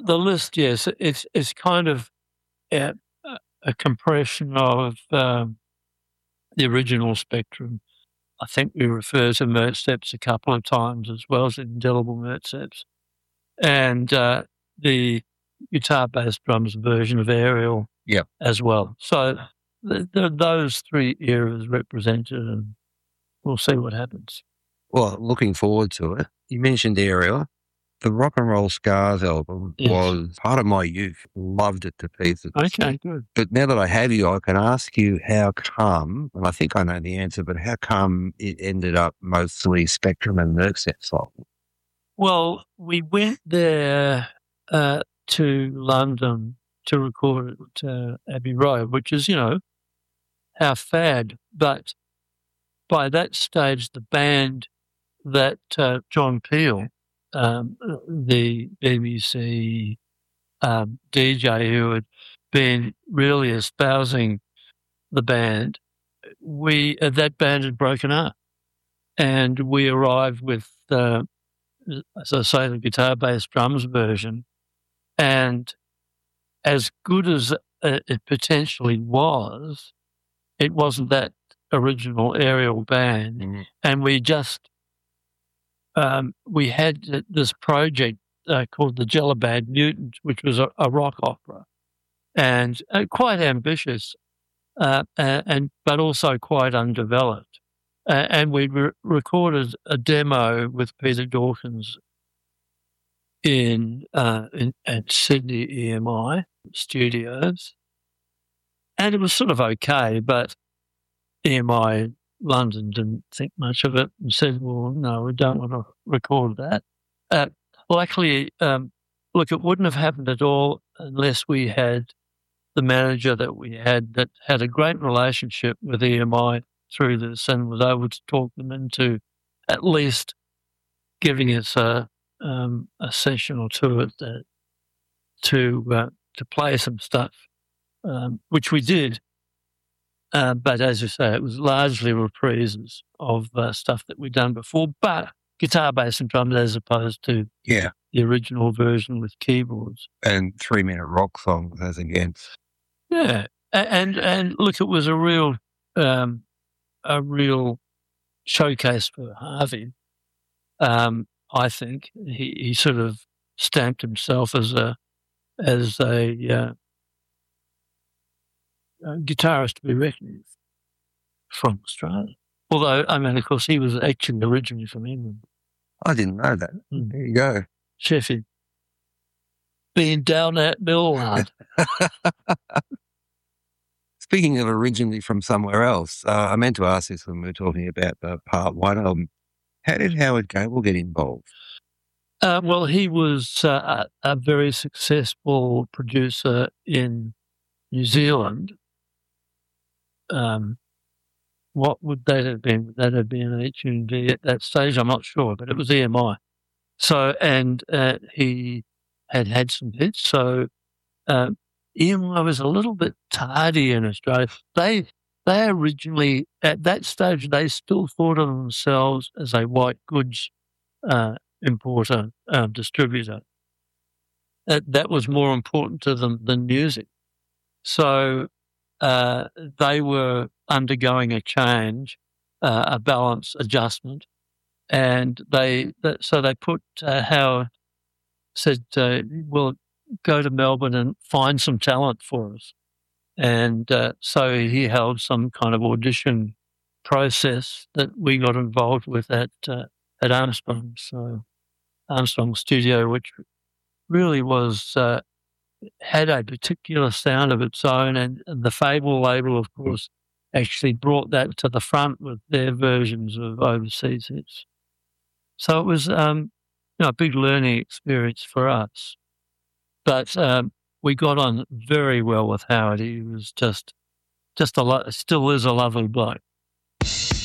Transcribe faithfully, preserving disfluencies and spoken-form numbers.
the list, yes, it's it's kind of a, a compression of um, the original Spectrum. I think we refer to Mertzeps a couple of times as well as indelible Mertzeps, and uh, the guitar bass drums version of Ariel Yep. as well. So th- th- those three eras represented, and we'll see what happens. Well, looking forward to it. You mentioned Ariel. The Rock and Roll Scars album Yes. was part of my youth. Loved it to pieces. Okay, good. But now that I have you, I can ask you how come, and I think I know the answer, but how come it ended up mostly Spectrum and Mertzeps songs? Well, we went there uh, to London to record at uh, Abbey Road, which is, you know, our fad. But by that stage, the band that uh, John Peel, um, the B B C um, D J who had been really espousing the band, we uh, that band had broken up, and we arrived with, uh, as I say, the guitar bass drums version, and as good as uh, it potentially was, it wasn't that original Ariel band, Mm-hmm. and we just um, we had this project uh, called the Jellabad Mutants, which was a, a rock opera, and uh, quite ambitious, uh, and, and but also quite undeveloped. Uh, and we re- recorded a demo with Peter Dawkins in, uh, in at Sydney E M I Studios, and it was sort of okay, but E M I London didn't think much of it and said, well, no, we don't want to record that. Uh, luckily, um, look, it wouldn't have happened at all unless we had the manager that we had that had a great relationship with E M I through this and was able to talk them into at least giving us a um, a session or two at that to uh, to play some stuff, um, which we did. Uh, but as you say, it was largely reprises of uh, stuff that we'd done before, but guitar, bass, and drums as opposed to Yeah. the original version with keyboards. And three-minute rock songs as against. Yeah, A- and and look, it was a real um, a real showcase for Harvey. Um, I think he, he sort of stamped himself as a as a, uh, a guitarist to be reckoned with from Australia. Although, I mean, of course, he was actually originally from England. I didn't know that. Mm. There you go. Sheffield. Being down that Millard. Speaking of originally from somewhere else, uh, I meant to ask this when we were talking about the part one album. How did Howard Gable get involved? Uh, well, he was uh, a, a very successful producer in New Zealand. Um, what would that have been? Would that have been H M V at that stage? I'm not sure, but it was E M I. So, and uh, he had had some hits. So, uh, E M I was a little bit tardy in Australia. They they originally, at that stage, they still thought of themselves as a white goods uh, importer, uh, distributor. That, that was more important to them than music. So uh, they were undergoing a change, uh, a balance adjustment, and they that, so they put uh, Howard said, uh, "Well, go to Melbourne and find some talent for us." And uh, so he held some kind of audition process that we got involved with at uh, at Armstrong. So Armstrong Studio, which really was uh, had a particular sound of its own, and, and the Fable label, of course, actually brought that to the front with their versions of overseas hits. So it was um, you know, a big learning experience for us. But um, we got on very well with Howard. He was just, just a lo- still is a lovely bloke.